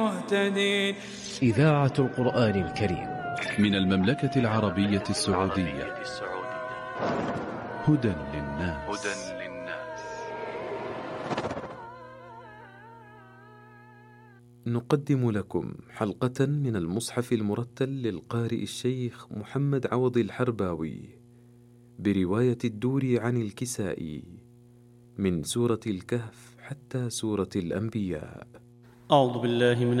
مهتدين. إذاعة القرآن الكريم من المملكة العربية السعودية. هدى للناس. نقدم لكم حلقة من المصحف المرتل للقارئ الشيخ محمد عوض الحرباوي برواية الدوري عن الكسائي من سورة الكهف حتى سورة الأنبياء. أعوذ بالله من